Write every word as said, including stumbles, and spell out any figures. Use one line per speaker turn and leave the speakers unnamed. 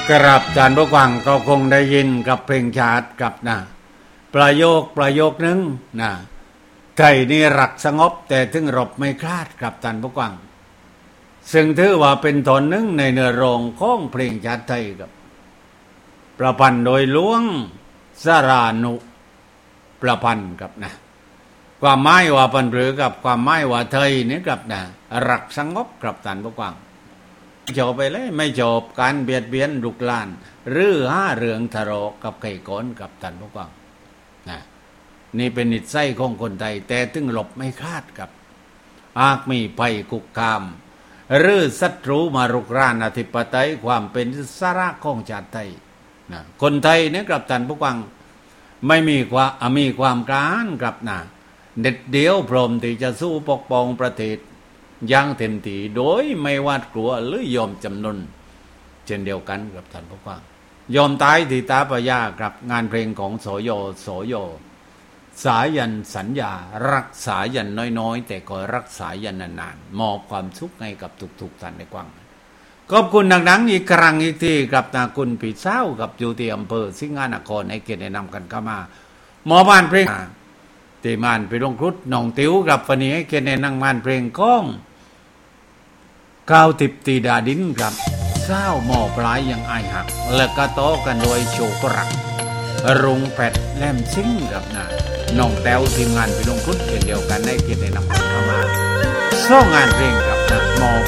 กราบจานผู้ฟังก็คงได้ยินกับเพลงชาติกับนะประโยคประโยคนึงนะไทยนี่รักสงบแต่ถึงรบไม่คลาดกับจานผู้ฟังซึ่งถือว่าเป็นตอนหนึ่งในเนื้อร้องของเพลงชาติไทยกับประพันธ์โดยหลวงสรานุประพันธ์กับนะความหมายว่าพันหรือกับความหมายว่าไทยนี่กับนะรักสงบกับจานผู้ฟังจบไปเลยไม่จบการเบียดเบียนลุกลานหรือห้าเรื่องทะเลาะกับไก่ก้นกับท่านผู้ฟังนะนี่เป็นนิสัยของคนไทยแต่ถึงหลบไม่คาดกับอาจมีภัยคุกคามหรือศัตรูมารุกรานอธิปไตยความเป็นอิสระของชาติไทยนะคนไทยเนี่ยกับท่านผู้ฟังไม่มีความมีความกล้ากับนะเด็ดเดียวพร้อมที่จะสู้ปกป้องประเทศอย่างเต็มที่โดยไม่หวาดกลัวหรือยอมจำนนเช่นเดียวกันกับท่านผู้ฟังยอมตายที่ตาพญากับงานเพลงของโสโยโสโยสายันสัญญารักษายันน้อยๆแต่ก็รักษายันนานๆมอบความสุขให้กับทุกๆท่านในกว้างขอบคุณดังๆอีกครั้งอีกทีกับนาคุณปีเศร้ากับอยู่ที่อำเภอสิงหนครให้เกียรติแนะนำกันเข้ามาหมอบ้านเพลงที่มานไปลงครุฑน้องติ๋วกับวันนี้ให้เกียรติแนะนำงานเพลงก้องก้าวติบตีดาดินครับเศร้าหมอปลายยังอายหักและก็โตกันโดยโชกรักรุงแปดแลมซิงกับนะน้องแต้วทีมงานไปลงทุนเช่นเดียวกันได้เกียรตินำกันเข้ามาซ่องงานเพลงกับนะหมอ